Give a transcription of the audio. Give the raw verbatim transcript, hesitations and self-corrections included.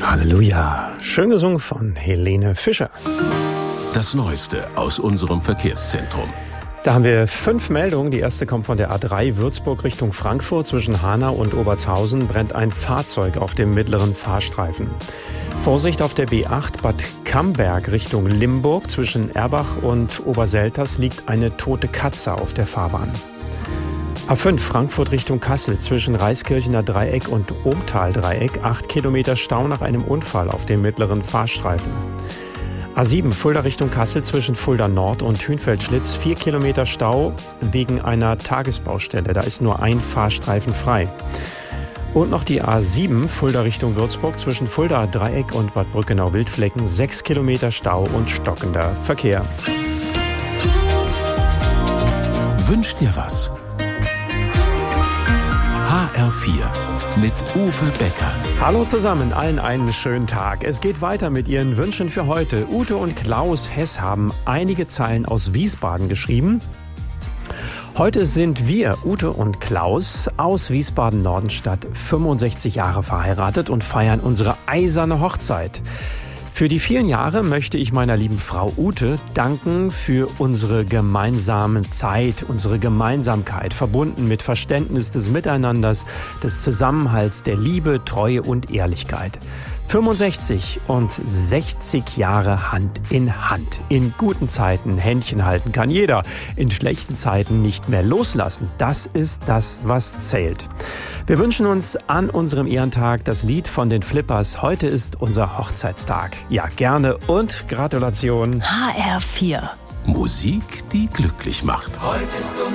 Halleluja. Schön gesungen von Helene Fischer. Das Neueste aus unserem Verkehrszentrum. Da haben wir fünf Meldungen. Die erste kommt von der A drei Würzburg Richtung Frankfurt. Zwischen Hanau und Obertshausen brennt ein Fahrzeug auf dem mittleren Fahrstreifen. Vorsicht auf der B acht Bad Camberg Richtung Limburg. Zwischen Erbach und Oberselters liegt eine tote Katze auf der Fahrbahn. A fünf Frankfurt Richtung Kassel zwischen Reiskirchener Dreieck und Ohntal Dreieck. Acht Kilometer Stau nach einem Unfall auf dem mittleren Fahrstreifen. A sieben Fulda Richtung Kassel zwischen Fulda Nord und Hünfeld-Schlitz. Vier Kilometer Stau wegen einer Tagesbaustelle. Da ist nur ein Fahrstreifen frei. Und noch die A sieben Fulda Richtung Würzburg zwischen Fulda Dreieck und Bad Brückenau-Wildflecken. Sechs Kilometer Stau und stockender Verkehr. Wünsch dir was? H R vier mit Uwe Becker. Hallo zusammen, allen einen schönen Tag. Es geht weiter mit Ihren Wünschen für heute. Ute und Klaus Hess haben einige Zeilen aus Wiesbaden geschrieben. Heute sind wir, Ute und Klaus, aus Wiesbaden-Nordenstadt fünfundsechzig Jahre verheiratet und feiern unsere eiserne Hochzeit. Für die vielen Jahre möchte ich meiner lieben Frau Ute danken für unsere gemeinsame Zeit, unsere Gemeinsamkeit, verbunden mit Verständnis des Miteinanders, des Zusammenhalts, der Liebe, Treue und Ehrlichkeit. fünfundsechzig und sechzig Jahre Hand in Hand. In guten Zeiten Händchen halten kann jeder, in schlechten Zeiten nicht mehr loslassen. Das ist das, was zählt. Wir wünschen uns an unserem Ehrentag das Lied von den Flippers. Heute ist unser Hochzeitstag. Ja, gerne und Gratulation. H R vier. Musik, die glücklich macht. Heute ist